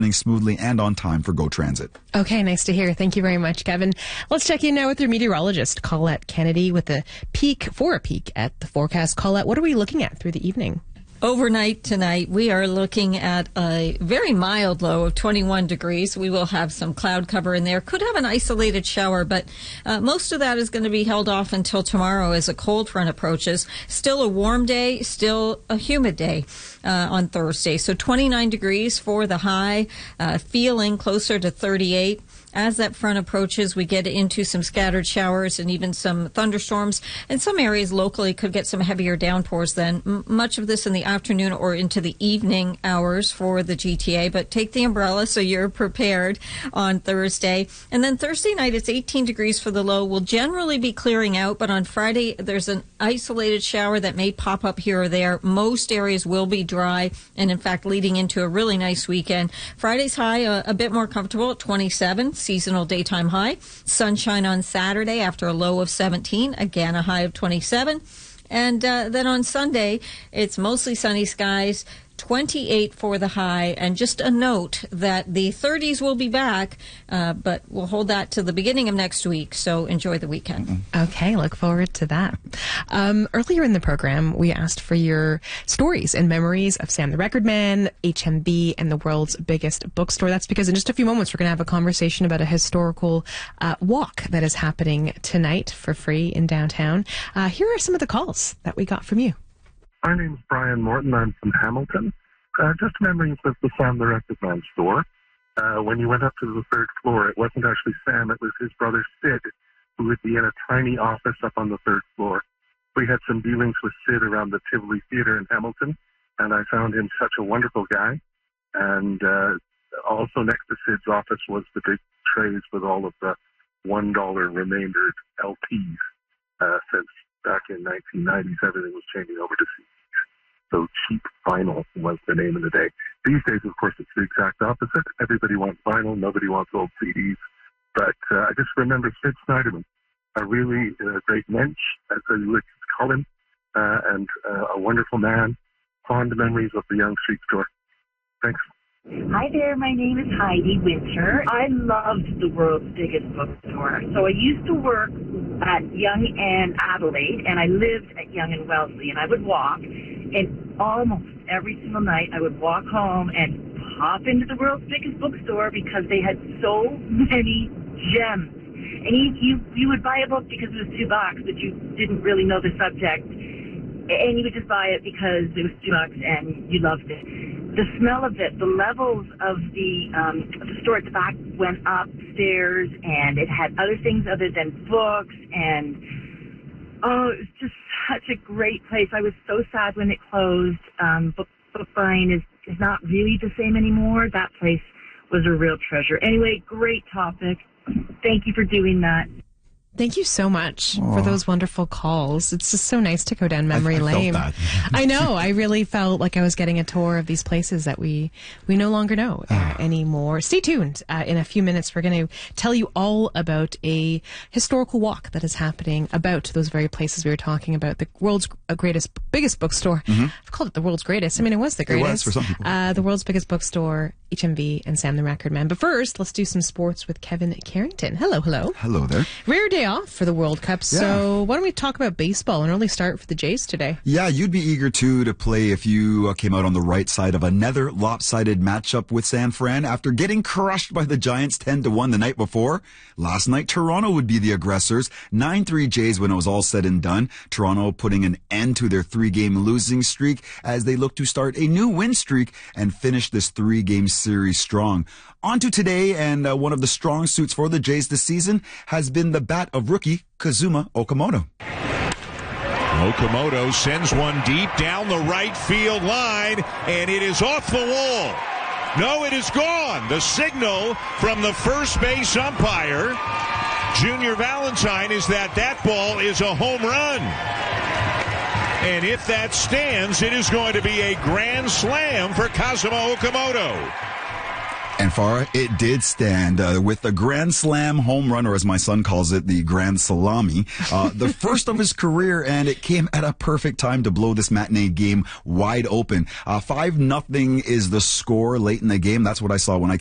smoothly and on time for GO Transit. Okay, nice to hear. Thank you very much, Kevin. Let's check in now with your meteorologist, Colette Kennedy, with a peek at the forecast. Colette, what are we looking at through the evening? Overnight tonight, we are looking at a very mild low of 21 degrees. We will have some cloud cover in there. Could have an isolated shower, but most of that is going to be held off until tomorrow as a cold front approaches. Still a warm day, still a humid day on Thursday. So 29 degrees for the high, feeling closer to 38. As that front approaches, we get into some scattered showers and even some thunderstorms. And some areas locally could get some heavier downpours then. Much of this in the afternoon or into the evening hours for the GTA. But take the umbrella so you're prepared on Thursday. And then Thursday night, it's 18 degrees for the low. We'll generally be clearing out. But on Friday, there's an isolated shower that may pop up here or there. Most areas will be dry. And in fact, leading into a really nice weekend. Friday's high a bit more comfortable at 27. Seasonal daytime high. Sunshine on Saturday after a low of 17. Again, a high of 27. And then on Sunday, it's mostly sunny skies. 28 for the high, and just a note that the 30s will be back, but we'll hold that to the beginning of next week, so enjoy the weekend. Okay, look forward to that. Earlier in the program, we asked for your stories and memories of Sam the Record Man, HMB, and the world's biggest bookstore. That's because in just a few moments, we're going to have a conversation about a historical walk that is happening tonight for free in downtown. Here are some of the calls that we got from you. My name's Brian Morton. I'm from Hamilton. Just memories of the Sam the Record Man store. When you went up to the third floor, it wasn't actually Sam, it was his brother Sid, who would be in a tiny office up on the third floor. We had some dealings with Sid around the Tivoli Theatre in Hamilton, and I found him such a wonderful guy. And also next to Sid's office was the big trays with all of the $1 remaindered LPs. Since back in 1990s, everything was changing over to CDs. So cheap vinyl was the name of the day. These days, of course, it's the exact opposite. Everybody wants vinyl. Nobody wants old CDs. But I just remember Sid Snyderman, a really great mensch, as I like to call him, and a wonderful man. Fond memories of the Yonge Street store. Thanks. Hi there, my name is Heidi Winter. I loved the world's biggest bookstore. So I used to work at Yonge and Adelaide, and I lived at Yonge and Wellesley, and I would walk, and almost every single night I would walk home and pop into the world's biggest bookstore because they had so many gems. And you would buy a book because it was $2, but you didn't really know the subject, and you would just buy it because it was $2 and you loved it. The smell of it, the levels of the store at the back went upstairs, and it had other things other than books, and it was just such a great place. I was so sad when it closed. Book buying is not really the same anymore. That place was a real treasure. Anyway, great topic. Thank you for doing that. Thank you so much for those wonderful calls. It's just so nice to go down memory lane. Felt that. I know. I really felt like I was getting a tour of these places that we no longer know anymore. Stay tuned. In a few minutes, we're going to tell you all about a historical walk that is happening about those very places we were talking about. The world's biggest bookstore. I've called it the world's greatest. I mean, it was the greatest. It was for some people. The world's biggest bookstore, HMV, and Sam the Record Man. But first, let's do some sports with Kevin Carrington. Hello. Hello there. Rare day off for the World Cup, so why don't we talk about baseball, an early start for the Jays today? Yeah, you'd be eager to play if you came out on the right side of another lopsided matchup with San Fran after getting crushed by the Giants 10-1 the night before. Last night, Toronto would be the aggressors. 9-3 Jays when it was all said and done. Toronto putting an end to their 3-game losing streak as they look to start a new win streak and finish this 3-game series strong. On to today, and one of the strong suits for the Jays this season has been the bat of rookie Kazuma Okamoto. Okamoto sends one deep down the right field line, and it is off the wall. No, it is gone. The signal from the first base umpire, Junior Valentine, is that ball is a home run. And if that stands, it is going to be a grand slam for Kazuma Okamoto. And Farah, it did stand with the Grand Slam home run, or as my son calls it, the Grand Salami, the first of his career, and it came at a perfect time to blow this matinee game wide open. 5-0 is the score late in the game. That's what I saw when I